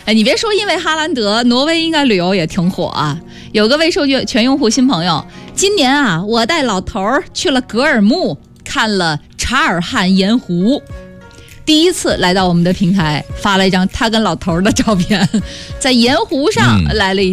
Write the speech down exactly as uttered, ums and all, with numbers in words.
哎，你别说，因为哈兰德，挪威应该旅游也挺火啊。有个未授权用户新朋友，今年啊，我带老头儿去了格尔木，看了查尔汉盐湖。第一次来到我们的平台，发了一张他跟老头儿的照片，在盐湖上来了一